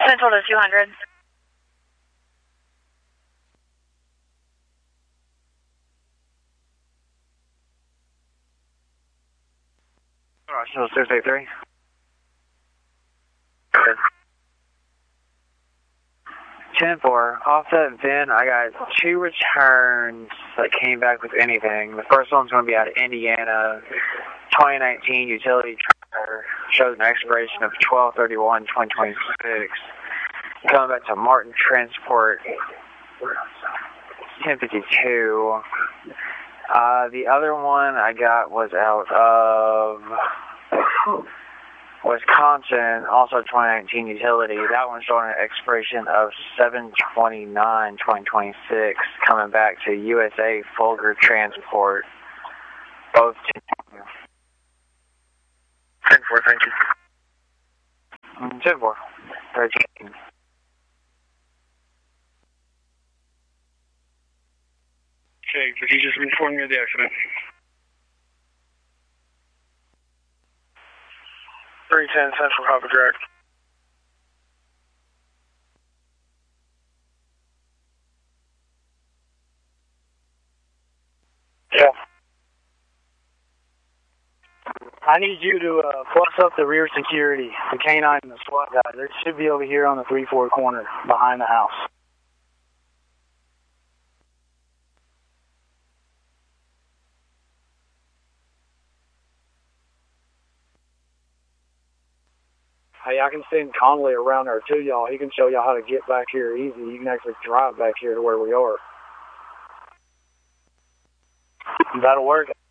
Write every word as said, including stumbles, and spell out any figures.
Central to two hundred. Central six eight three. ten four, offset and Finn, I got two returns that came back with anything. The first one's going to be out of Indiana, twenty nineteen utility trailer, shows an expiration of twelve thirty-one twenty twenty-six. Coming back to Martin Transport, ten fifty-two. Uh, the other one I got was out of Wisconsin, also twenty nineteen utility. That one's showing an expiration of seven twenty-nine twenty twenty-six. Coming back to U S A Folger Transport. Both ten four, thank you. ten four, thirteen. Okay, could you just inform me of the accident? three ten Central Copper Direct. Yeah. I need you to uh, plus up the rear security, the canine and the SWAT guys. They should be over here on the three four corner behind the house. Hey, I can send Connolly around there too, y'all. He can show y'all how to get back here easy. You can actually drive back here to where we are. That'll work.